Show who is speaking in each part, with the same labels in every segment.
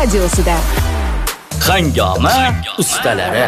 Speaker 1: radiosida.
Speaker 2: Hangoma ustalari.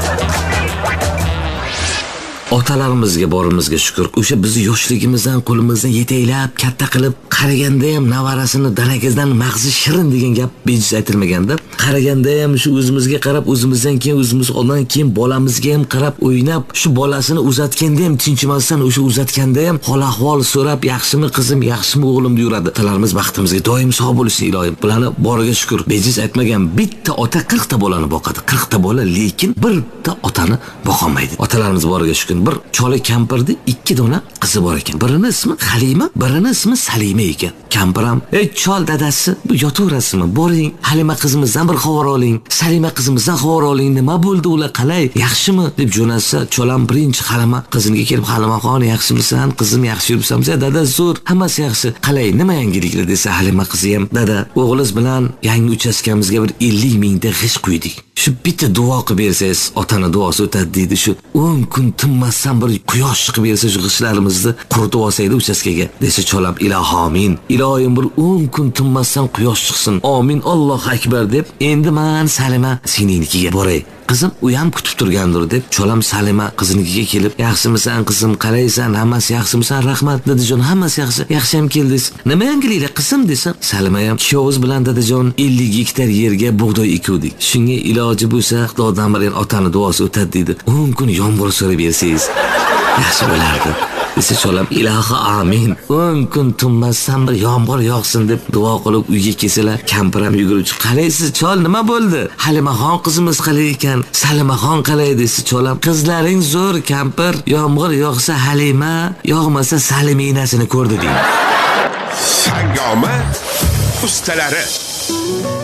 Speaker 3: Otalarimizga borimizga shukr. O'sha bizni yoshligimizdan qo'limizdan yetaklab, katta qilib qaraganda ham navarasini dalagizdan mag'zi shirin degan gap bejiz aytilmaganda, qaraganda ham shu o'zimizga qarab, o'zimizdan keyin o'zimiz ondan keyin bolamizga ham qarab o'ynab, shu bolasini uzatganda ham tinchimasdan o'sha uzatganda ham hol ahvol so'rab, yaxshimi qizim, yaxshimi o'g'lim deyuradi. Otalarimiz baxtimizga doim sog' bo'lsin ilohim. Bularni boriga shukr. Bejiz aytmagan bitta ota 40 ta bolani boqadi. 40 ta bola, lekin bitta otani boqolmaydi. Otalarimiz boriga shukr. Bir chola kampirdi 2 dona qizi bor ekan. Birini ismi Halima, birini ismi Salima ekan. Kampir ham, "Ey chol dadasi, bu yotaverasizmi? Boring, Halima qizimizdan bir xabar oling. Salima qizimizdan xabar oling. Nima bo'ldi ular, qalay? Yaxshimi?" deb jo'natsa, cholam birinchi Halima qizimga kelib, "Halimaxon, yaxshimisan? Qizim yaxshi yuribsanmi?" "Dada, zo'r, hammasi yaxshi. Qalay, nima yangiliklar?" desa, Halima qizi ham, "Dada, o'g'liz bilan yangi uchastkamizga bir 50 mingta g'ish quydik. Shu bitta duo qilib bersangiz, otani duosi o'tadi" deydi. Shu 10 kun tinmasdan bir quyosh chiqib bersa, shu g'ishlarimizni quritib olsaydi uchastkaga desa, cholam, "Ilohomin. Ilohim bir 10 kun tinmasdan quyosh chiqsin. Amin. Allohu akbar" deb, "Endi men Salima seningnikiga boray. Qizim u ham kutib turgandir" deb, cholam Salima qizinikiga kelib, "Yaxshimisan qizim, qalaysan? Hammasi yaxshimisan? Rahmat dadajon, hammasi yaxshi. Yaxshi ham keldingiz. Nima yangiliklar qizim?" desa, Salima ham, "Kuyovimiz bilan dadajon 50 gektar yerga bug'doy ekuvdik. Shunga iloji bo'lsa, Xudodan bir otani duosi o'tadi" dedi. 10 kun yomg'ir so'rab bersangiz yaxshi bo'lardi. Desa, cholam, "Ilohi amin. 10 kun tinmasdan bir yomg'ir yog'sin" deb duo qilib uyga kelsalar, kampir ham yugurib, "Qalaysiz chol, nima bo'ldi? Halimaxon qizimiz qalay ekan? Salimaxon qalay?" desa, cholam, "Qizlaring zo'r kampir. Yomg'ir yog'sa Halima, yog'masa Saliminasini ko'rdi" deydi.
Speaker 4: Hangoma ustalari.